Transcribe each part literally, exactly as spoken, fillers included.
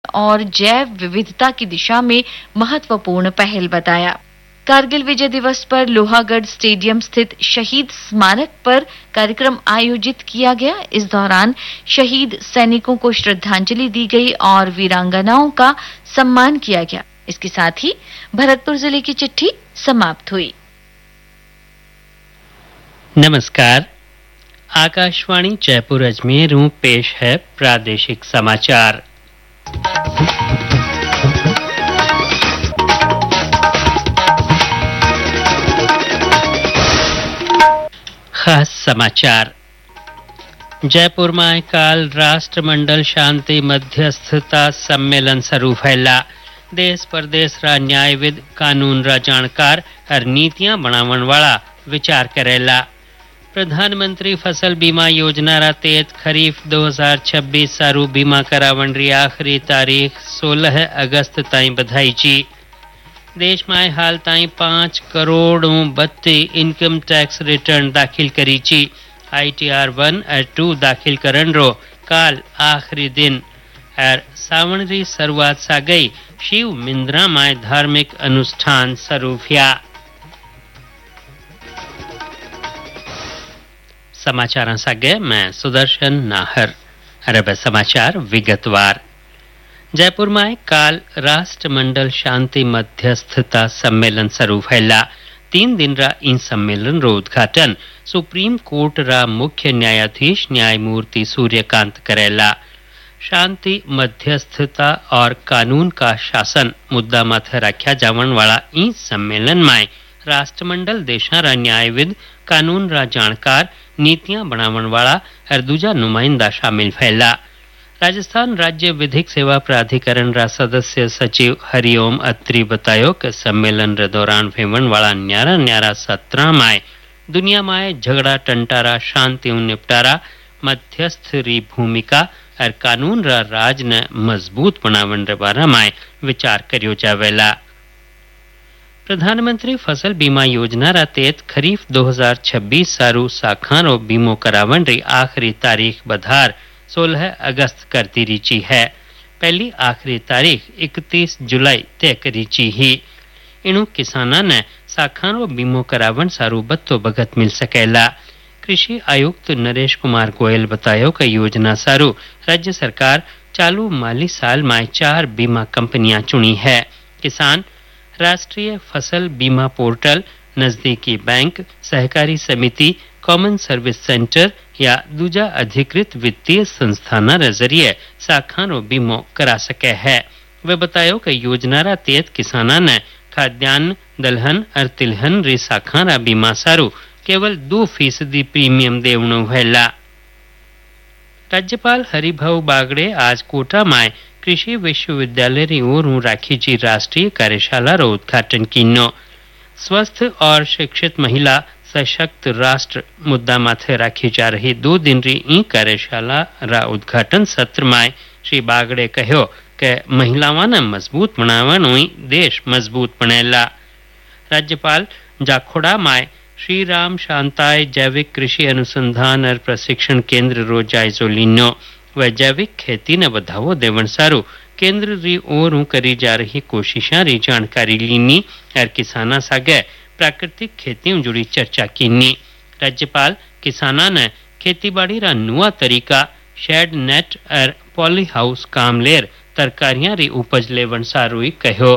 और जैव विविधता की दिशा में महत्वपूर्ण पहल बताया। कारगिल विजय दिवस पर लोहागढ़ स्टेडियम स्थित शहीद स्मारक पर कार्यक्रम आयोजित किया गया। इस दौरान शहीद सैनिकों को श्रद्धांजलि दी गई और वीरांगनाओं का सम्मान किया गया। इसके साथ ही भरतपुर जिले की चिट्ठी समाप्त हुई। नमस्कार, आकाशवाणी जयपुर अजमेर में पेश है प्रादेशिक समाचार। खास समाचार। जयपुर में काल राष्ट्रमंडल शांति मध्यस्थता सम्मेलन शुरू फैला। देश परदेश रा न्यायविद, कानून रा जानकार और नीतियां बनावन वाला विचार करेला। प्रधानमंत्री फसल बीमा योजना रा तहत खरीफ दो हज़ार छब्बीस सारू बीमा करावन री आखिरी तारीख सोलह अगस्त ताईं बधाई ची। देश में हाल ताईं पांच करोड़ बत्ती इनकम टैक्स रिटर्न दाखिल करी ची। आई टी आर वन और टू दाखिल करन रो काल आखिरी दिन और सावन री शुरुआत सा गई। शिव मिंद्रा में धार्मिक अनुष्ठान शुरू हुआ। समाचार सागे मैं सुदर्शन नाहर। अरब समाचार विगतवार। जयपुर में काल राष्ट्रमंडल शांति मध्यस्थता सम्मेलन शुरू फैला। तीन दिन रा इन सम्मेलन रो उद्घाटन सुप्रीम कोर्ट रा मुख्य न्यायाधीश न्यायमूर्ति सूर्यकांत करेला। शांति मध्यस्थता और कानून का शासन मुद्दा माथे रखा जावन वाला इन सम्मेलन में राष्ट्रमंडल देशा रा न्यायविद, कानून रा जानकार, नीतियां बनावन वाला और दूजा नुमाइंदा शामिल फैला। राजस्थान राज्य विधिक सेवा प्राधिकरण रा सदस्य सचिव हरिओम अत्री बतायो कि सम्मेलन रे दौरान फेवन वाला न्यारा न्यारा सत्र में दुनिया में झगड़ा टंटारा, शांति निपटारा, मध्यस्थ री भूमिका और कानून रा राज ने मजबूत बनावन रे बारे में विचार करियो जावेला। प्रधानमंत्री फसल बीमा योजना रा तहत खरीफ दो हज़ार छब्बीस सारू साखा रो बीमो करावन री आखिरी तारीख बधार सोलह अगस्त कर दी रीची है। पहली आखिरी तारीख इकतीस जुलाई तय करी ची ही। इनु किसाना ने साखा रो बीमो करावन सारू बत्तो भगत मिल सकेला। कृषि आयुक्त नरेश कुमार गोयल बतायो कि योजना सारू राज्य सरकार चालू माली साल में चार बीमा कंपनियां चुनी है। किसान राष्ट्रीय फसल बीमा पोर्टल, नजदीकी बैंक, सहकारी समिति, कॉमन सर्विस सेंटर या दूजा अधिकृत वित्तीय संस्थाना रे जरिए साखा रो बीमो करा सके है। वे बतायो कि योजना रा तहत किसाना ने खाद्यान्न, दलहन और तिलहन री साखा रा बीमा सारू केवल दो फीसदी प्रीमियम देवनो हैला। राज्यपाल हरिभाऊ बागड़े आज कोटा में कृषि विश्वविद्यालय री ओर राखी जी राष्ट्रीय कार्यशाला रो उद्घाटन किनो। स्वस्थ और शिक्षित महिला सशक्त राष्ट्र मुद्दा माथे राखी जा रही दो दिन री ई कार्यशाला रा उद्घाटन सत्र में श्री बागड़े कहो कि महिलाओं ने मजबूत बनावनो देश मजबूत बनेला। राज्यपाल जाखोड़ा में श्री राम शांताय जैविक कृषि अनुसंधान और प्रशिक्षण केंद्र रो जायजो लीनो। व जैविक खेती ने बढ़ावो देवन सारू केंद्र री ओर करी जा रही कोशिशां री जानकारी लीनी और किसाना सागे प्राकृतिक खेती जुड़ी चर्चा कीनी। राज्यपाल किसाना ने खेतीबाड़ी रा नुआ तरीका, शेड नेट और पॉली हाउस काम लेर तरकारियां री उपज लेवन सारू कहो।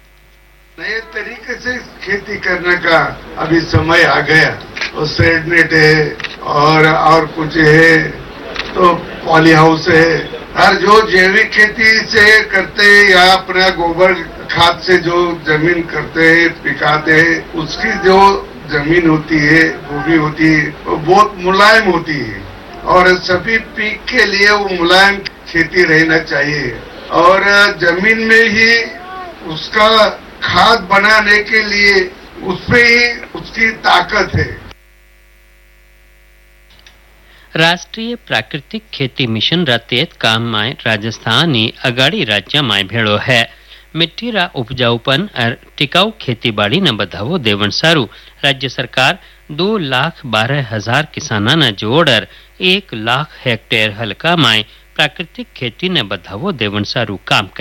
नए तरीके से खेती करने का अभी समय आ गया। और शेड नेट है और और कुछ है तो पॉली हाउस है। और जो जैविक खेती से करते हैं या अपना गोबर खाद से जो जमीन करते हैं, पिकाते हैं, उसकी जो जमीन होती है, भूमि होती है, वो बहुत मुलायम होती है और सभी पीक के लिए वो मुलायम खेती रहना चाहिए। और जमीन में ही उसका खाद बनाने के लिए उसमें ही उसकी ताकत है। राष्ट्रीय प्राकृतिक खेती मिशन रा तहत काम में राजस्थान ही अगाड़ी राज्य में भेड़ो है। मिट्टी रा उपजाऊपन और टिकाऊ खेती बाड़ी न बढ़ावो देवन सारू राज्य सरकार दो लाख बारह हजार किसाना न जोड़ और एक लाख हेक्टेयर हल्का में प्राकृतिक खेती ने बढ़ावो देवन सारू काम